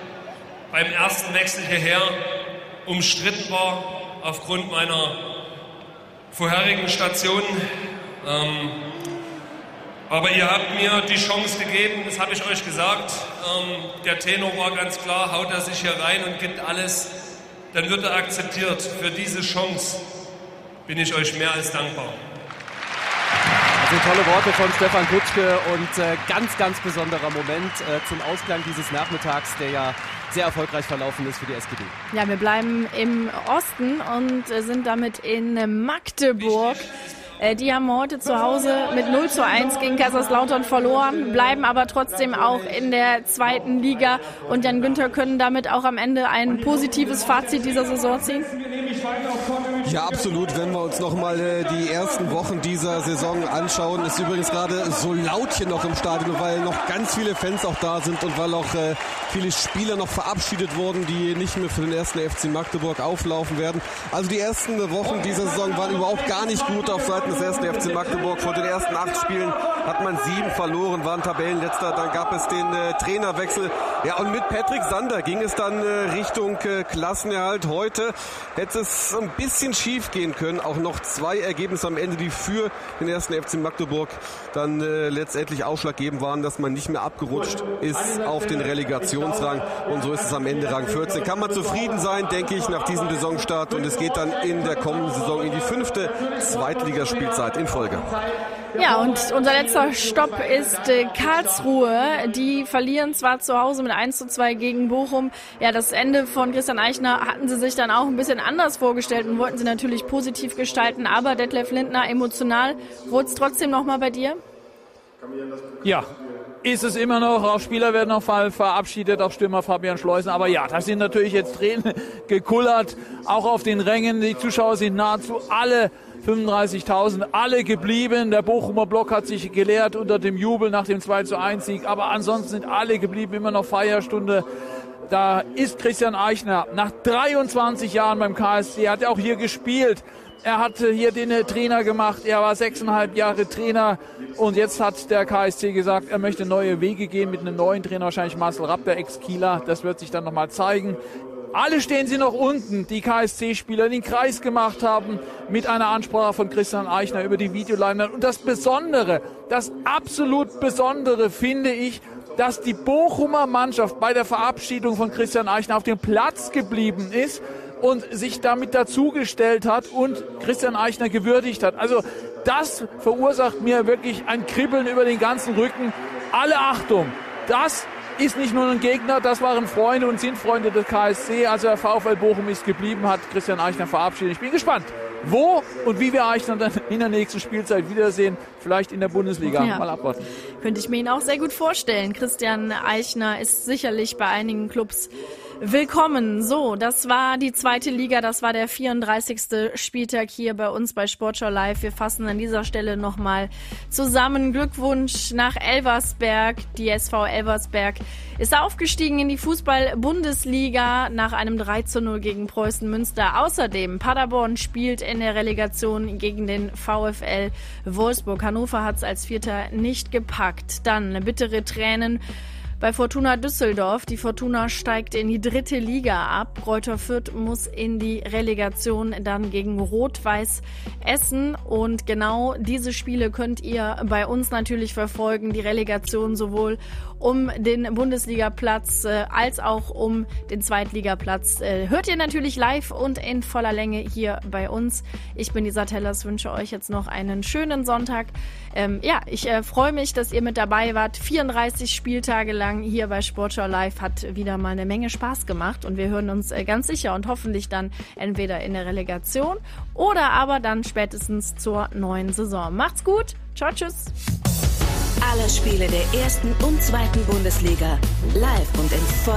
[SPEAKER 12] beim ersten Wechsel hierher umstritten war aufgrund meiner vorherigen Stationen. Ähm, Aber ihr habt mir die Chance gegeben, das habe ich euch gesagt. Ähm, der Tenor war ganz klar, haut er sich hier rein und gibt alles, dann wird er akzeptiert. Für diese Chance bin ich euch mehr als dankbar.
[SPEAKER 1] Das sind tolle Worte von Stefan Kutschke und äh, ganz, ganz besonderer Moment äh, zum Ausklang dieses Nachmittags, der ja sehr erfolgreich verlaufen ist für die S G D.
[SPEAKER 11] Ja, wir bleiben im Osten und äh, sind damit in Magdeburg. Die haben heute zu Hause mit null zu eins gegen Kaiserslautern verloren, bleiben aber trotzdem auch in der zweiten Liga. Und Jan Günther können damit auch am Ende ein positives Fazit dieser Saison ziehen?
[SPEAKER 9] Ja, absolut. Wenn wir uns nochmal äh, die ersten Wochen dieser Saison anschauen, ist übrigens gerade so laut hier noch im Stadion, weil noch ganz viele Fans auch da sind und weil auch äh, viele Spieler noch verabschiedet wurden, die nicht mehr für den ersten F C Magdeburg auflaufen werden. Also die ersten Wochen dieser Saison waren überhaupt gar nicht gut auf Seiten des ersten F C Magdeburg. Von den ersten acht Spielen hat man sieben verloren, waren Tabellenletzter. Dann gab es den äh, Trainerwechsel. Ja, und mit Patrick Sander ging es dann äh, Richtung äh, Klassenerhalt. Heute hätte es ein bisschen schief gehen können. Auch noch zwei Ergebnisse am Ende, die für den ersten F C Magdeburg dann äh, letztendlich ausschlaggebend waren, dass man nicht mehr abgerutscht ist auf den Relegationsrang. Und so ist es am Ende Rang vierzehn. Kann man zufrieden sein, denke ich, nach diesem Saisonstart. Und es geht dann in der kommenden Saison in die fünfte Zweitligaspielzeit in Folge.
[SPEAKER 11] Ja, und unser letzter Stopp ist äh, Karlsruhe. Die verlieren zwar zu Hause mit eins zu zwei gegen Bochum. Ja, das Ende von Christian Eichner hatten sie sich dann auch ein bisschen anders vorgestellt und wollten sie natürlich positiv gestalten. Aber Detlef Lindner, emotional, wurde es trotzdem nochmal bei dir?
[SPEAKER 2] Ja, ist es immer noch. Auch Spieler werden noch verabschiedet, auch Stürmer Fabian Schleusen. Aber ja, da sind natürlich jetzt Tränen gekullert. Auch auf den Rängen. Die Zuschauer sind nahezu alle fünfunddreißigtausend, alle geblieben. Der Bochumer Block hat sich geleert unter dem Jubel nach dem zwei zu eins Sieg. Aber ansonsten sind alle geblieben, immer noch Feierstunde. Da ist Christian Eichner nach dreiundzwanzig Jahren beim K S C, hat er auch hier gespielt. Er hat hier den Trainer gemacht, er war sechseinhalb Jahre Trainer und jetzt hat der K S C gesagt, er möchte neue Wege gehen mit einem neuen Trainer, wahrscheinlich Marcel Rapp, der Ex-Kieler. Das wird sich dann nochmal zeigen. Alle stehen sie noch unten, die K S C-Spieler, die den Kreis gemacht haben mit einer Ansprache von Christian Eichner über die Videoleinwand. Und das Besondere, das absolut Besondere finde ich, dass die Bochumer Mannschaft bei der Verabschiedung von Christian Eichner auf dem Platz geblieben ist und sich damit dazugestellt hat und Christian Eichner gewürdigt hat. Also das verursacht mir wirklich ein Kribbeln über den ganzen Rücken. Alle Achtung, das ist nicht nur ein Gegner, das waren Freunde und sind Freunde des K S C. Also der VfL Bochum ist geblieben, hat Christian Eichner verabschiedet. Ich bin gespannt, wo und wie wir Eichner dann in der nächsten Spielzeit wiedersehen. Vielleicht in der Bundesliga. Ja. Mal abwarten.
[SPEAKER 11] Könnte ich mir ihn auch sehr gut vorstellen. Christian Eichner ist sicherlich bei einigen Clubs willkommen. So, das war die zweite Liga, das war der vierunddreißigste Spieltag hier bei uns bei Sportschau Live. Wir fassen an dieser Stelle nochmal zusammen. Glückwunsch nach Elversberg. Die S V Elversberg ist aufgestiegen in die Fußball-Bundesliga nach einem drei zu null gegen Preußen Münster. Außerdem Paderborn spielt in der Relegation gegen den VfL Wolfsburg. Hannover hat es als Vierter nicht gepackt. Dann bittere Tränen bei Fortuna Düsseldorf. Die Fortuna steigt in die dritte Liga ab. Greuther Fürth muss in die Relegation dann gegen Rot-Weiß Essen. Und genau diese Spiele könnt ihr bei uns natürlich verfolgen. Die Relegation sowohl um den Bundesligaplatz äh, als auch um den Zweitligaplatz. Äh, hört ihr natürlich live und in voller Länge hier bei uns. Ich bin Lisa Tellers, wünsche euch jetzt noch einen schönen Sonntag. Ähm, ja, ich äh, freue mich, dass ihr mit dabei wart. vierunddreißig Spieltage lang hier bei Sportschau Live hat wieder mal eine Menge Spaß gemacht und wir hören uns äh, ganz sicher und hoffentlich dann entweder in der Relegation oder aber dann spätestens zur neuen Saison. Macht's gut. Ciao, tschüss.
[SPEAKER 10] Alle Spiele der ersten und zweiten Bundesliga live und in voller